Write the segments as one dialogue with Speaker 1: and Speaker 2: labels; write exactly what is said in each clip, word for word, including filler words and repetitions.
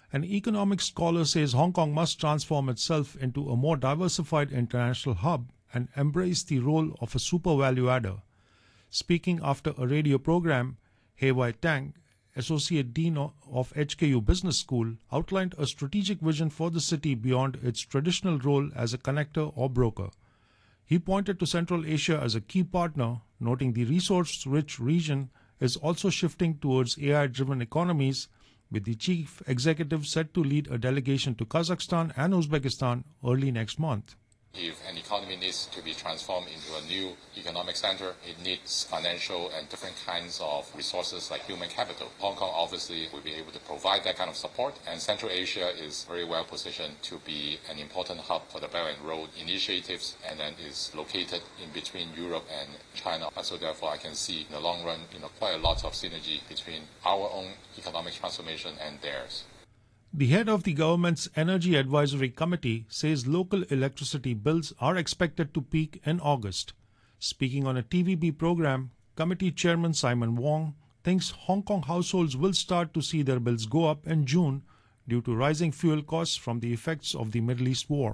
Speaker 1: An economic scholar says Hong Kong must transform itself into a more diversified international hub and embrace the role of a super value adder. Speaking after a radio program, He Wai Tang, Associate Dean of H K U Business School, outlined a strategic vision for the city beyond its traditional role as a connector or broker. He pointed to Central Asia as a key partner, noting the resource-rich region is also shifting towards A I-driven economies, with the chief executive set to lead a delegation to Kazakhstan and Uzbekistan early next month.
Speaker 2: If an economy needs to be transformed into a new economic center, it needs financial and different kinds of resources like human capital. Hong Kong obviously will be able to provide that kind of support, and Central Asia is very well positioned to be an important hub for the Belt and Road initiatives, and then is located in between Europe and China. So therefore I can see in the long run, you know, quite a lot of synergy between our own economic transformation and theirs.
Speaker 1: The head of the government's Energy Advisory Committee says local electricity bills are expected to peak in August. Speaking on a T V B program, committee chairman Simon Wong thinks Hong Kong households will start to see their bills go up in June due to rising fuel costs from the effects of the Middle East war.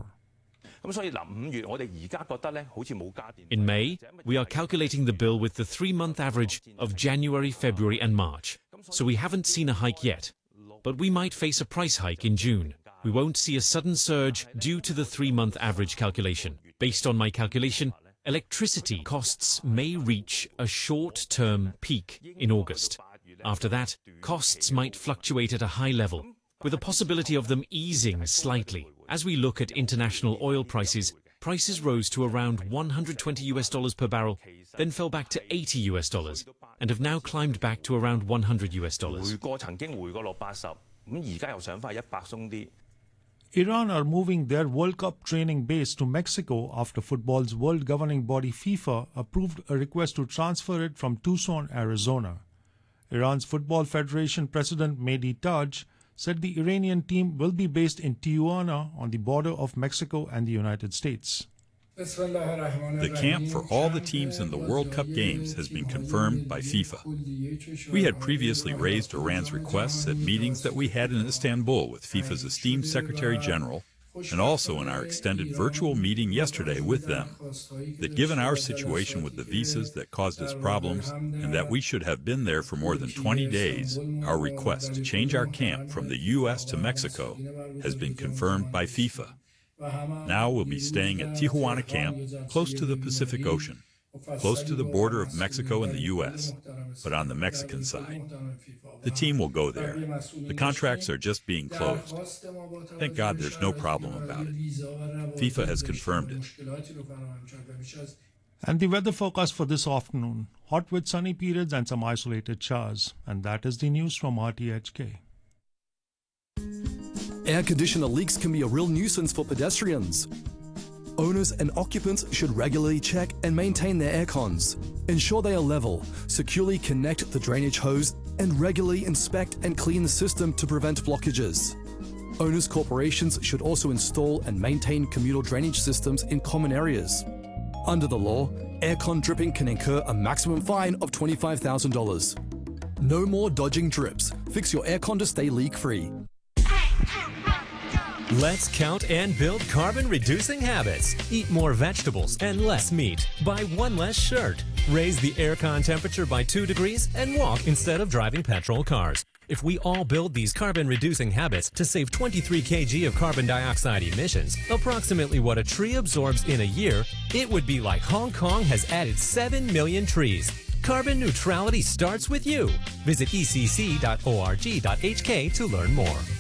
Speaker 3: In May, we are calculating the bill with the three-month average of January, February and March, so we haven't seen a hike yet. But we might face a price hike in June. We won't see a sudden surge due to the three-month average calculation. Based on my calculation, electricity costs may reach a short-term peak in August. After that, costs might fluctuate at a high level, with a possibility of them easing slightly. As we look at international oil prices, prices rose to around one hundred twenty US dollars per barrel, then fell back to eighty US dollars, and have now climbed back to around one hundred US dollars.
Speaker 1: Iran are moving their World Cup training base to Mexico after football's world governing body FIFA approved a request to transfer it from Tucson, Arizona. Iran's Football Federation President Mehdi Taj said the Iranian team will be based in Tijuana on the border of Mexico and the United States.
Speaker 4: The camp for all the teams in the World Cup games has been confirmed by FIFA. We had previously raised Iran's requests at meetings that we had in Istanbul with FIFA's esteemed Secretary General, and also in our extended virtual meeting yesterday with them, that given our situation with the visas that caused us problems and that we should have been there for more than twenty days, our request to change our camp from the U S to Mexico has been confirmed by FIFA. Now we'll be staying at Tijuana camp, close to the Pacific Ocean, close to the border of Mexico and the U S, but on the Mexican side. The team will go there. The contracts are just being closed. Thank God there's no problem about it. FIFA has confirmed it.
Speaker 1: And the weather forecast for this afternoon, hot with sunny periods and some isolated showers. And that is the news from R T H K.
Speaker 5: Air conditioner leaks can be a real nuisance for pedestrians. Owners and occupants should regularly check and maintain their air cons. Ensure they are level, securely connect the drainage hose, and regularly inspect and clean the system to prevent blockages. Owners' corporations should also install and maintain communal drainage systems in common areas. Under the law, aircon dripping can incur a maximum fine of twenty-five thousand dollars. No more dodging drips. Fix your aircon to stay leak-free.
Speaker 6: Let's count and build carbon-reducing habits. Eat more vegetables and less meat. Buy one less shirt. Raise the aircon temperature by two degrees and walk instead of driving petrol cars. If we all build these carbon-reducing habits to save twenty-three kilograms of carbon dioxide emissions, approximately what a tree absorbs in a year, it would be like Hong Kong has added seven million trees. Carbon neutrality starts with you. Visit E C C dot org dot H K to learn more.